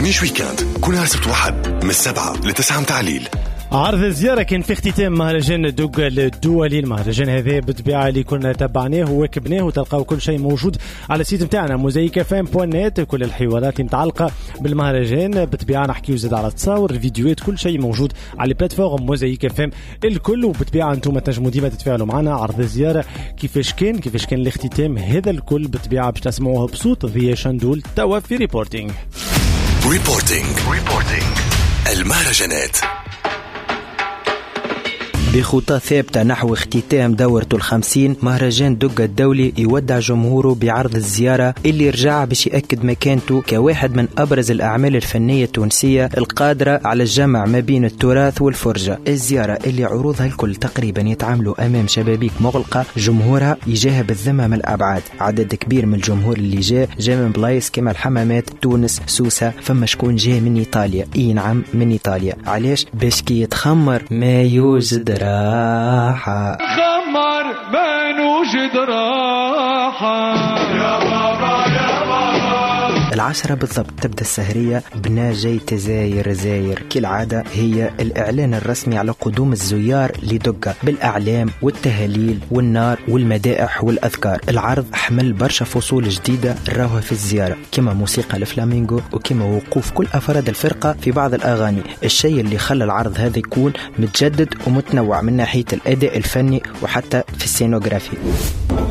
كورنيش ويكاند كل سبت وحد من 7 ل 9 متاع الليل. عرض الزيارة كان في اختتام مهرجان دوغا الدولي. المهرجان هذا بالطبيعة اللي كنا تبعناه وواكبناه، وتلقاو كل شيء موجود على السيت متاعنا mosaicfm.net. كل الحوارات المتعلقة بالمهرجان بالطبيعة نحكيو زاد على التصاور الفيديوهات، كل شيء موجود على بلاتفورم موزايك اف ام الكل. وبالطبيعة انتم تنجموا ديما تتفاعلوا معنا. عرض الزيارة كيفاش كان الاختتام، هذا الكل بالطبيعة باش تسمعوها بصوت ضياء شندول توا في ريبورتينغ المهرجانات بخطى ثابتة نحو اختتام دورته 50. مهرجان دوغا الدولي يودع جمهوره بعرض الزيارة اللي رجع باش يأكد مكانته كواحد من أبرز الأعمال الفنية التونسية القادرة على الجمع ما بين التراث والفرجة. الزيارة اللي عروضها الكل تقريبا يتعاملوا أمام شبابيك مغلقة، جمهورها يجاها بالذمة من الأبعاد. عدد كبير من الجمهور اللي جاء من بلايص كما الحمامات، تونس، سوسة. فما شكون جاء من إيطاليا، نعم من إيطاليا. علاش؟ باش كي يتخمر ما يوجد راحة، خمر ما نوجد راحة. يا بابا يا بابا 10 بالضبط تبدأ السهرية بناجي تزاير كالعادة. هي الإعلان الرسمي على قدوم الزيار لدوغا بالأعلام والتهاليل والنار والمدائح والأذكار. العرض أحمل برشا فصول جديدة راوها في الزيارة، كما موسيقى الفلامينغو وكما وقوف كل أفراد الفرقة في بعض الأغاني. الشيء اللي خلى العرض هذا يكون متجدد ومتنوع من ناحية الأداء الفني وحتى في السينوغرافي.